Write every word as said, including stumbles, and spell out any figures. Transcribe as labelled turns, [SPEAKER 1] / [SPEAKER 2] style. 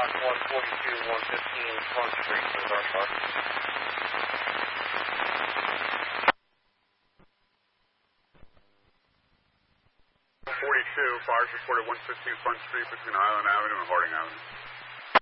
[SPEAKER 1] Fox one forty-two, one fifteen Front Street for the car park.
[SPEAKER 2] forty-two, fires reported one fifteen Front Street between Island Avenue and Harding Avenue.